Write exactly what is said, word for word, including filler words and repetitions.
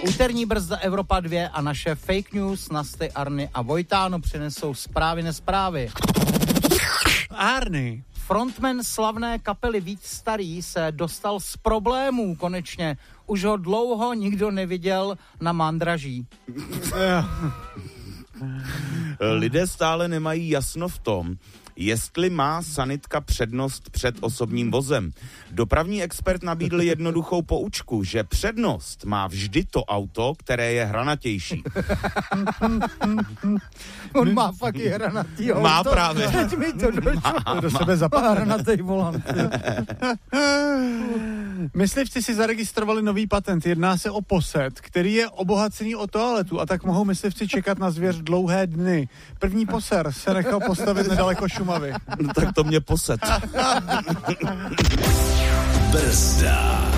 Úterní brzda Evropa dva a naše fake news Nasty, Arny a Vojtáno přinesou zprávy nesprávy. Arny. Frontman slavné kapely Víc Starý se dostal z problémů konečně. Už ho dlouho nikdo neviděl na mandraží. Lidé stále nemají jasno v tom, jestli má sanitka přednost před osobním vozem. Dopravní expert nabídl jednoduchou poučku, že přednost má vždy to auto, které je hranatější. On má fakt i hranatý auto. Má právě. Teď mi to došlo. To do sebe zapadá. Hranatý volant. Myslivci si zaregistrovali nový patent. Jedná se o posed, který je obohacený o toaletu a tak mohou myslivci čekat na zvěř dlouhé dny. První poser se nechal postavit nedaleko Šumavy. No tak to mě posed. Brzda.